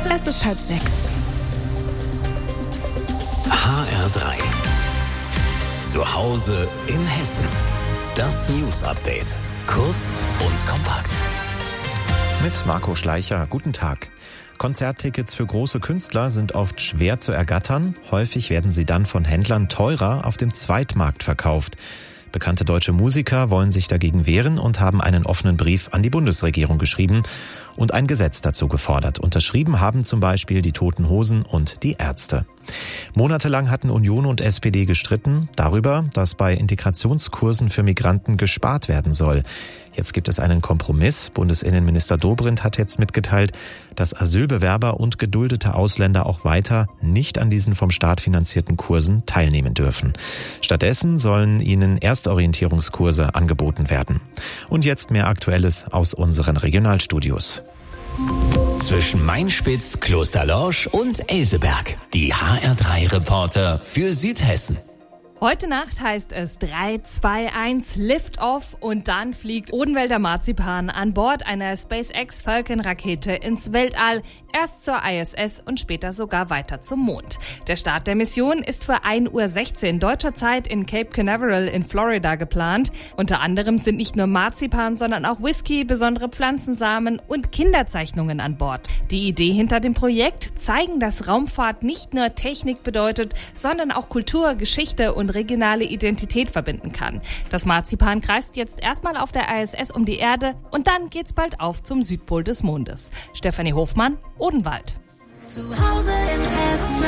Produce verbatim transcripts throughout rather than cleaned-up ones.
Es ist halb sechs. H R drei. Zu Hause in Hessen. Das News Update. Kurz und kompakt. Mit Marco Schleicher. Guten Tag. Konzerttickets für große Künstler sind oft schwer zu ergattern. Häufig werden sie dann von Händlern teurer auf dem Zweitmarkt verkauft. Bekannte deutsche Musiker wollen sich dagegen wehren und haben einen offenen Brief an die Bundesregierung geschrieben und ein Gesetz dazu gefordert. Unterschrieben haben zum Beispiel die Toten Hosen und die Ärzte. Monatelang hatten Union und S P D gestritten darüber, dass bei Integrationskursen für Migranten gespart werden soll. Jetzt gibt es einen Kompromiss. Bundesinnenminister Dobrindt hat jetzt mitgeteilt, dass Asylbewerber und geduldete Ausländer auch weiter nicht an diesen vom Staat finanzierten Kursen teilnehmen dürfen. Stattdessen sollen ihnen Erstorientierungskurse angeboten werden. Und jetzt mehr Aktuelles aus unseren Regionalstudios. Zwischen Mainspitz, Klosterlorsch und Elseberg. Die H R drei Reporter für Südhessen. Heute Nacht heißt es drei, zwei, eins, Lift Off und dann fliegt Odenwälder Marzipan an Bord einer SpaceX Falcon-Rakete ins Weltall, erst zur I S S und später sogar weiter zum Mond. Der Start der Mission ist für ein Uhr sechzehn deutscher Zeit in Cape Canaveral in Florida geplant. Unter anderem sind nicht nur Marzipan, sondern auch Whisky, besondere Pflanzensamen und Kinderzeichnungen an Bord. Die Idee hinter dem Projekt: zeigen, dass Raumfahrt nicht nur Technik bedeutet, sondern auch Kultur, Geschichte und regionale Identität verbinden kann. Das Marzipan kreist jetzt erstmal auf der I S S um die Erde und dann geht's bald auf zum Südpol des Mondes. Stefanie Hofmann, Odenwald. Zu Hause in Hessen.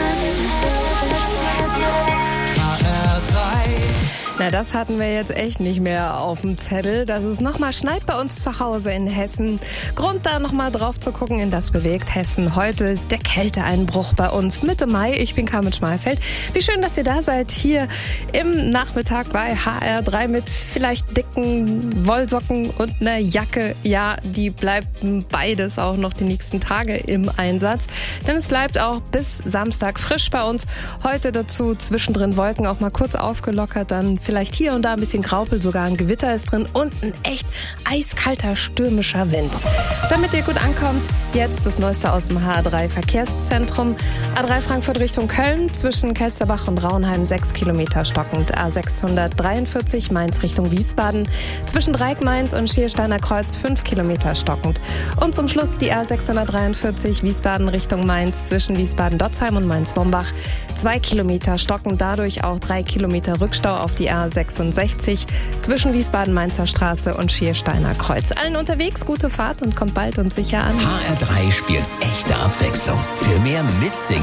H R drei. Na, das hatten wir jetzt echt nicht mehr auf dem Zettel, dass es nochmal schneit bei uns zu Hause in Hessen. Grund da nochmal drauf zu gucken, in das bewegt Hessen heute. Der Kälteeinbruch bei uns Mitte Mai. Ich bin Carmen Schmalfeld. Wie schön, dass ihr da seid, hier im Nachmittag bei H R drei mit vielleicht dicken Wollsocken und einer Jacke. Ja, die bleibt beides auch noch die nächsten Tage im Einsatz. Denn es bleibt auch bis Samstag frisch bei uns. Heute dazu zwischendrin Wolken auch mal kurz aufgelockert, dann vielleicht hier und da ein bisschen Graupel, sogar ein Gewitter ist drin und ein echt eiskalter, stürmischer Wind. Damit ihr gut ankommt, jetzt das Neueste aus dem H R drei Verkehrszentrum. A drei Frankfurt Richtung Köln, zwischen Kelsterbach und Raunheim sechs Kilometer stockend. A sechshundertdreiundvierzig Mainz Richtung Wiesbaden, zwischen Dreieck Mainz und Schiersteiner Kreuz fünf Kilometer stockend. Und zum Schluss die A sechshundertdreiundvierzig Wiesbaden Richtung Mainz, zwischen Wiesbaden-Dotzheim und Mainz-Bombach zwei Kilometer stockend. Dadurch auch drei Kilometer Rückstau auf die A sechsundsechzig zwischen Wiesbaden-Mainzer Straße und Schiersteiner Kreuz. Allen unterwegs gute Fahrt und kommt bald und sicher an. H R drei spielt echte Abwechslung. Für mehr Mitsingen